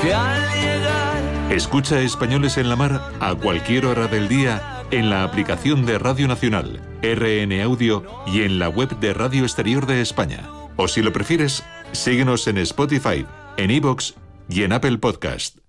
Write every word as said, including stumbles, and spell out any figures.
que al llegar... Escucha Españoles en la Mar a cualquier hora del día en la aplicación de Radio Nacional, R N Audio y en la web de Radio Exterior de España. O si lo prefieres, síguenos en Spotify, en iVoox y en Apple Podcast.